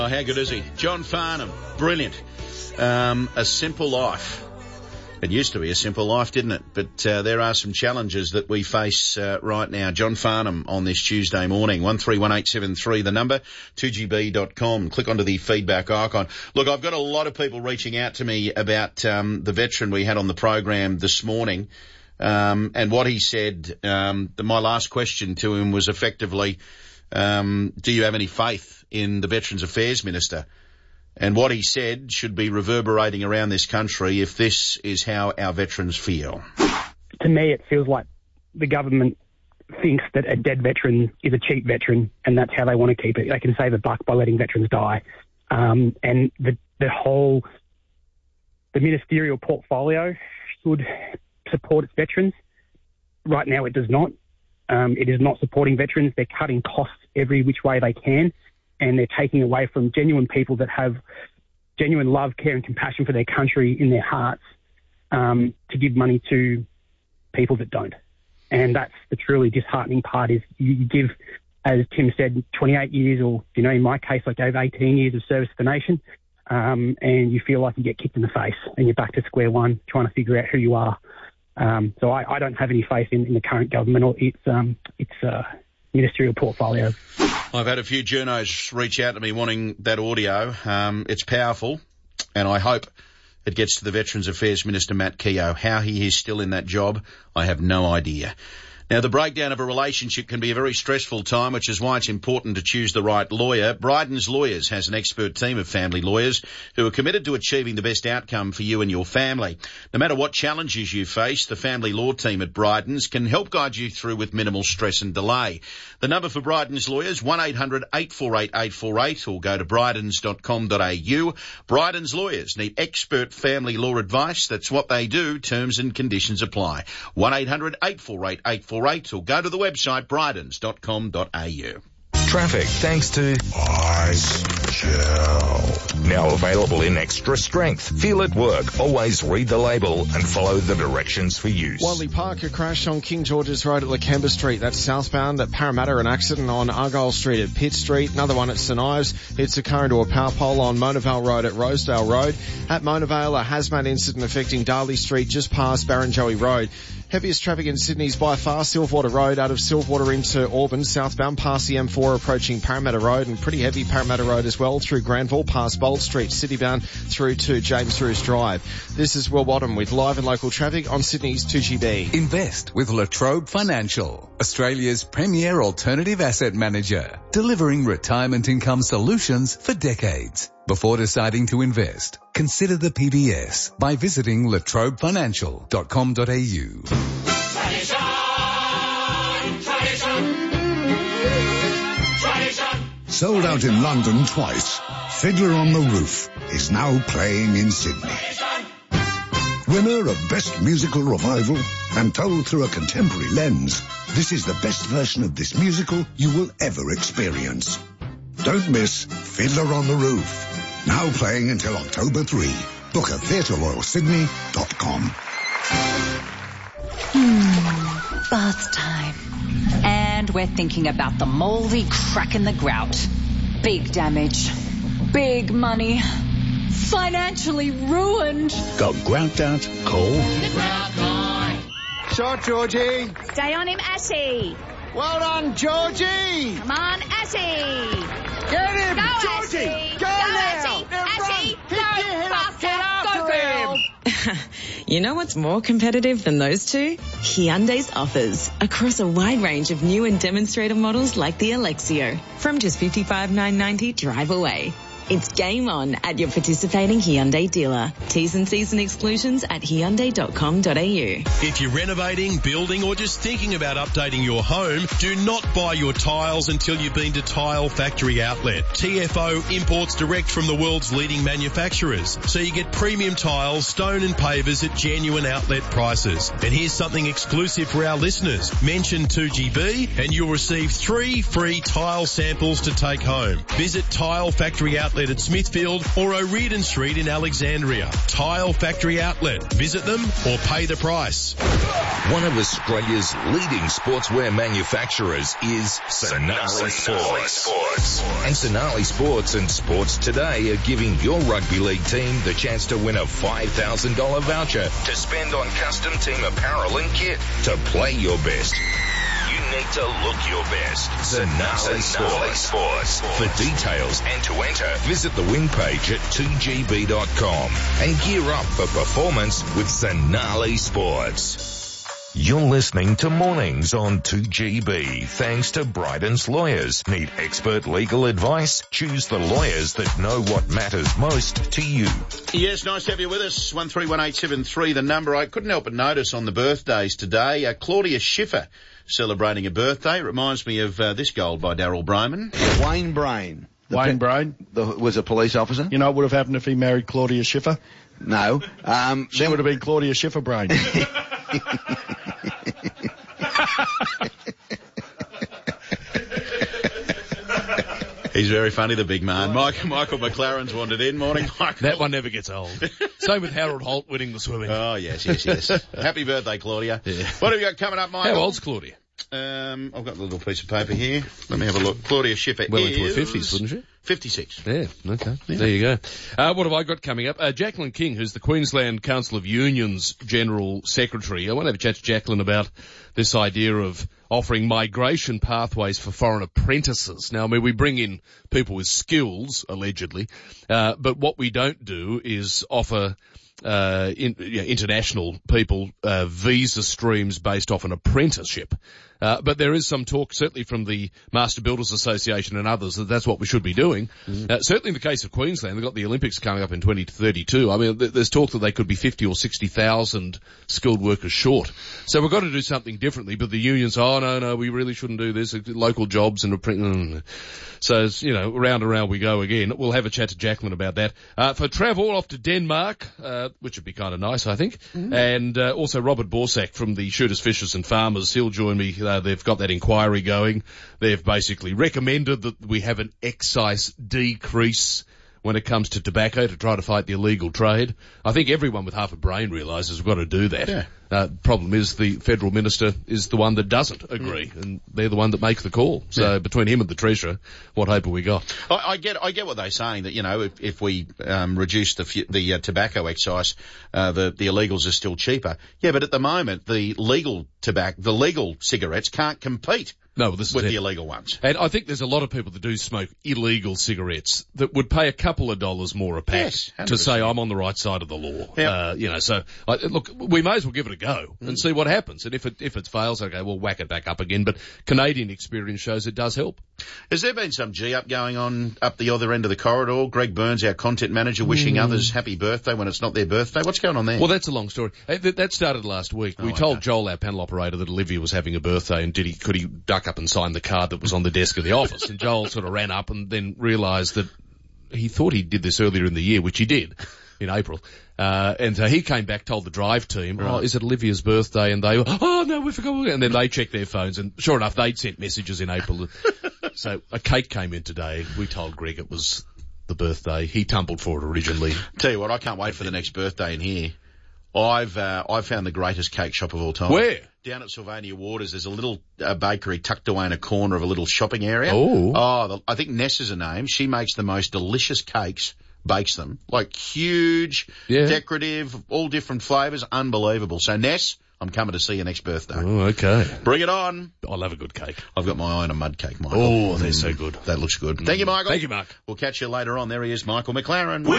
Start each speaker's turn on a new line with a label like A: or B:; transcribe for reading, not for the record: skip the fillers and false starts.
A: Oh, how good is he? John Farnham. Brilliant. A Simple Life. It used to be a simple life, didn't it? But there are some challenges that we face right now. John Farnham on this Tuesday morning. 131873, the number, 2GB.com. Click onto the feedback icon. Look, I've got a lot of people reaching out to me about the veteran we had on the program this morning. And what he said, my last question to him was effectively, do you have any faith in the Veterans Affairs Minister? And what he said should be reverberating around this country if this is how our veterans feel.
B: To me, it feels like the government thinks that a dead veteran is a cheap veteran, and that's how they want to keep it. They can save a buck by letting veterans die. And the ministerial portfolio should support its veterans. Right now, it does not. It is not supporting veterans. They're cutting costs every which way they can, and they're taking away from genuine people that have genuine love, care and compassion for their country in their hearts to give money to people that don't. And that's the truly disheartening part is you give, as Tim said, 28 years or, in my case, I gave 18 years of service to the nation and you feel like you get kicked in the face and you're back to square one trying to figure out who you are. So I don't have any faith in the current government or its ministerial portfolio.
A: I've had a few journos reach out to me wanting that audio. It's powerful, and I hope it gets to the Veterans Affairs Minister, Matt Keogh. How he is still in that job, I have no idea. Now, the breakdown of a relationship can be a very stressful time, which is why it's important to choose the right lawyer. Bryden's Lawyers has an expert team of family lawyers who are committed to achieving the best outcome for you and your family. No matter what challenges you face, the family law team at Bryden's can help guide you through with minimal stress and delay. The number for Bryden's Lawyers, 1-800-848-848, or go to brydens.com.au. Bryden's Lawyers need expert family law advice. That's what they do. Terms and conditions apply. 1-800-848-848. Or go to the website brydens.com.au.
C: Traffic thanks to Ice Gel. Now available in extra strength. Feel it work. Always read the label and follow the directions for use.
D: Wadley Park, a crash on King George's Road at Lakemba Street. That's southbound. At Parramatta, an accident on Argyle Street at Pitt Street. Another one at St Ives. It's a car into a power pole on Monavale Road at Rosedale Road. At Monavale, a hazmat incident affecting Darley Street just past Barrenjoey Road. Heaviest traffic in Sydney is by far Silverwater Road out of Silverwater into Auburn, southbound past the M4 approaching Parramatta Road, and pretty heavy Parramatta Road as well through Granville past Bold Street, citybound through to James Roos Drive. This is Will Bottom with live and local traffic on Sydney's 2GB.
E: Invest with La Trobe Financial, Australia's premier alternative asset manager, delivering retirement income solutions for decades. Before deciding to invest, consider the PBS by visiting latrobefinancial.com.au.
F: Tradition. Sold out in London twice, Fiddler on the Roof is now playing in Sydney. Winner of Best Musical Revival and told through a contemporary lens, this is the best version of this musical you will ever experience. Don't miss Fiddler on the Roof. Now playing until October 3. Book at theatreroyalsydney.com.
G: Bath time. And we're thinking about the mouldy crack in the grout. Big damage. Big money. Financially ruined.
F: Got grout out? Call
H: the Grout Guy.
I: Shot, Georgie.
J: Stay on him, Ashy.
I: Well done, Georgie.
J: Come on, Ashy.
I: Get him,
J: go,
I: Georgie.
J: Ashy.
I: Go now.
J: Ashy.
I: Pick your head up. Get after him.
K: You know what's more competitive than those two? Hyundai's offers across a wide range of new and demonstrator models like the Alexio. From just $55,990 drive away. It's game on at your participating Hyundai dealer. T's and C's and exclusions at Hyundai.com.au.
L: If you're renovating, building or just thinking about updating your home, do not buy your tiles until you've been to Tile Factory Outlet. TFO imports direct from the world's leading manufacturers. So you get premium tiles, stone and pavers at genuine outlet prices. And here's something exclusive for our listeners. Mention 2GB and you'll receive 3 free tile samples to take home. Visit Tile Factory Outlet Outlet at Smithfield or O'Riordan Street in Alexandria. Tile Factory Outlet. Visit them or pay the price.
C: One of Australia's leading sportswear manufacturers is Sonali Sports. And Sonali Sports and Sports Today are giving your rugby league team the chance to win a $5,000 voucher to spend on custom team apparel and kit to play your best. You need to look your best. Sonali Sports. For details and to enter, visit the wing page at 2gb.com and gear up for performance with Sonali Sports. You're listening to Mornings on 2GB, thanks to Bryden's Lawyers. Need expert legal advice? Choose the lawyers that know what matters most to you.
A: Yes, nice to have you with us. 131873, the number. I couldn't help but notice on the birthdays today, Claudia Schiffer celebrating a birthday. It reminds me of this gold by Daryl Broman.
M: Wayne Brain.
N: Wayne Brain?
M: Was a police officer.
N: You know what would have happened if he married Claudia Schiffer?
M: No.
N: She would have been Claudia Schiffer Brain.
A: He's very funny, the big man. Michael McLaren's wandered in. Morning, Michael.
O: That one never gets old. Same with Harold Holt winning the swimming.
A: Oh, yes. Happy birthday, Claudia. Yeah. What have you got coming up, Michael?
O: How old's Claudia?
A: I've got a little piece of paper here. Let me have a look. Claudia Schiffer
O: well into her 50s, wouldn't she?
A: 56.
O: Yeah, okay. Yeah. There you go. What have I got coming up? Jacqueline King, who's the Queensland Council of Unions General Secretary. I want to have a chat to Jacqueline about this idea of offering migration pathways for foreign apprentices. Now, I mean, we bring in people with skills, allegedly, but what we don't do is offer international people visa streams based off an apprenticeship. But there is some talk, certainly from the Master Builders Association and others, that that's what we should be doing. Certainly in the case of Queensland, they've got the Olympics coming up in 2032. I mean, there's talk that they could be 50 or 60,000 skilled workers short. So we've got to do something differently. But the unions, no, we really shouldn't do this. Local jobs and so, round and round we go again. We'll have a chat to Jacqueline about that. For travel off to Denmark, which would be kind of nice, I think. And also Robert Borsak from the Shooters, Fishers and Farmers. He'll join me. They've got that inquiry going. They've basically recommended that we have an excise decrease when it comes to tobacco to try to fight the illegal trade. I think everyone with half a brain realises we've got to do that. Yeah. Problem is the federal minister is the one that doesn't agree, and they're the one that makes the call. So between him and the treasurer, what hope have we got?
A: I get what they're saying, that, if we reduce the tobacco excise, the illegals are still cheaper. Yeah, but at the moment, the legal cigarettes can't compete.
O: No, this is
A: with the illegal ones.
O: And I think there's a lot of people that do smoke illegal cigarettes that would pay a couple of dollars more a pack to say I'm on the right side of the law. Yep. So look, we may as well give it a go and see what happens. And if it fails, okay, we'll whack it back up again. But Canadian experience shows it does help.
A: Has there been some G-up going on up the other end of the corridor? Greg Burns, our content manager, wishing others happy birthday when it's not their birthday. What's going on there?
O: Well, that's a long story. That started last week. We told Joel, our panel operator, that Olivia was having a birthday and could he duck up and sign the card that was on the desk of the office. And Joel sort of ran up and then realised that he thought he did this earlier in the year, which he did in April. And so he came back, told the drive team, is it Olivia's birthday? And they were, no, we forgot. And then they checked their phones, and sure enough, they'd sent messages in April. So a cake came in today. We told Greg it was the birthday. He tumbled for it originally.
A: Tell you what, I can't wait for the next birthday in here. I've found the greatest cake shop of all time.
O: Where?
A: Down at Sylvania Waters, there's a little bakery tucked away in a corner of a little shopping area. I think Ness is her name. She makes the most delicious cakes, bakes them, like huge, decorative, all different flavours, unbelievable. So Ness, I'm coming to see you next birthday.
O: Oh, okay.
A: Bring it on.
O: I love a good cake.
A: I've got my eye on a mud cake, Michael.
O: Oh, they're so good.
A: That looks good. Thank you, Michael.
O: Thank you, Mark.
A: We'll catch you later on. There he is, Michael McLaren.